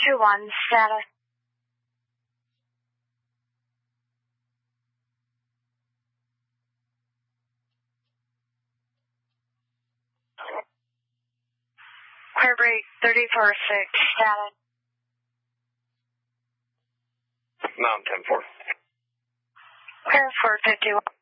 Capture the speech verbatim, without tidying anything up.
two one, status. Clear break thirty-four six, status. Mountain ten four. Clear four fifty-one.